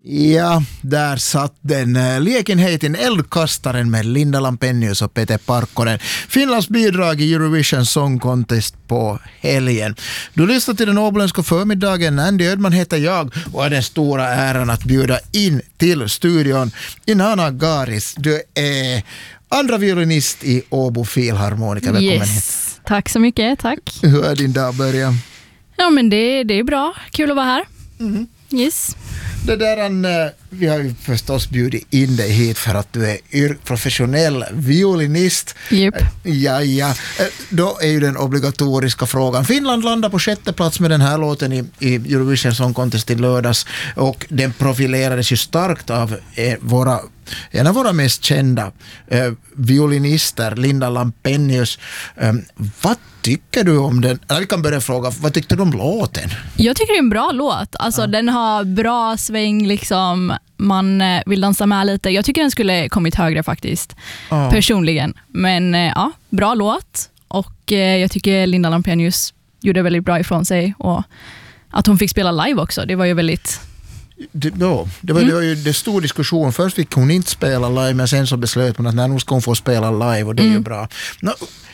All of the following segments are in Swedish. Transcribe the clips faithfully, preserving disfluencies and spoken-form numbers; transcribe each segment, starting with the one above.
Ja, där satt den. Leken heter Eldkastaren med Linda Lampenius och Peter Parkkonen. Finlands bidrag i Eurovision Song Contest på helgen. Du lyssnar till den åboländska förmiddagen. Andy Ödman heter jag och har den stora äran att bjuda in till studion Inanna Garis. Du är andra violinist i Åbo Filharmonika. Välkommen yes. hit. Tack så mycket, tack. Hur är din dag början? Ja, men det, det är bra. Kul att vara här. Mm. Yes. Det där, vi har ju förstås bjudit in dig hit för att du är professionell violinist. Yep. Ja, ja. Då är ju den obligatoriska frågan. Finland landar på sjätte plats med den här låten i, i Eurovision Song Contest i lördags och den profilerades ju starkt av eh, våra en av våra mest kända eh, violinister, Linda Lampenius. Eh, vad tycker du om den? Eller vi kan börja fråga, vad tyckte du om låten? Jag tycker det är en bra låt. Alltså ja. Den har bra sväng liksom. Man eh, vill dansa med lite. Jag tycker den skulle kommit högre faktiskt. Ja. Personligen. Men eh, ja, bra låt. Och eh, jag tycker Linda Lampenius gjorde väldigt bra ifrån sig. Och att hon fick spela live också. Det var ju väldigt... Det, ja, det var, mm. det var ju det stor diskussion. Först fick hon inte spela live, men sen så beslöt hon att när hon ska hon få spela live och det är mm. ju bra. No,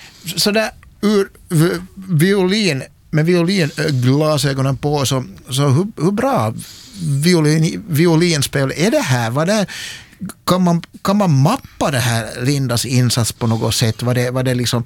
så där ur violin, med violinglasögonen på så, så hur, hur bra violin, violinspel är det här? Var det, kan, man, kan man mappa det här Lindas insats på något sätt? Var det, var det liksom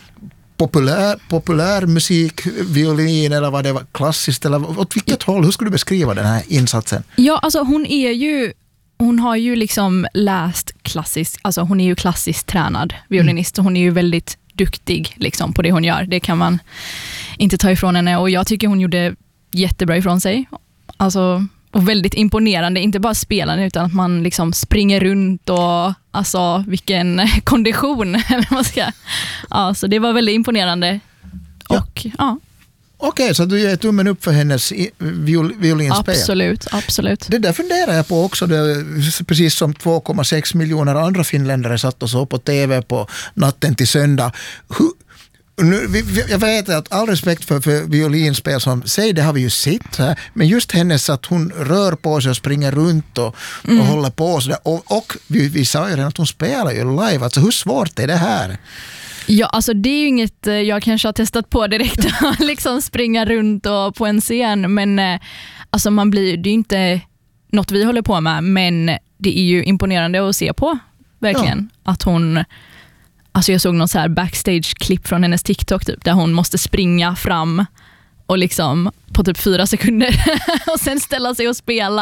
populär, populär musik, violin eller var det klassiskt eller åt vilket håll? Hur skulle du beskriva den här insatsen? Ja, alltså hon är ju hon har ju liksom läst klassiskt, alltså hon är ju klassiskt tränad violinist och hon är ju väldigt duktig liksom på det hon gör. Det kan man inte ta ifrån henne och jag tycker hon gjorde jättebra ifrån sig. Alltså och väldigt imponerande, inte bara spelande utan att man liksom springer runt och alltså vilken kondition eller vad ska. Ja, så det var väldigt imponerande. Och ja. ja. Okej, okay, så du ger tummen upp för hennes viol- violinspel. Absolut, absolut. Det där funderar jag på också. Det, precis som två komma sex miljoner andra finländare satt och så på tv på natten till söndag. Hur, nu, vi, jag vet att all respekt för, för violinspel som säg det har vi ju sett här, men just hennes att hon rör på sig och springer runt och, mm. och håller på så där. Och, och vi, vi sa ju redan att hon spelar ju live. Alltså hur svårt är det här? Ja, alltså det är ju inget jag kanske har testat på direkt att liksom springa runt och på en scen, men alltså man blir, det är ju inte något vi håller på med, men det är ju imponerande att se på, verkligen. Ja. Att hon, alltså jag såg någon så här backstage-klipp från hennes TikTok typ, där hon måste springa fram och liksom på typ fyra sekunder och sen ställa sig och spela.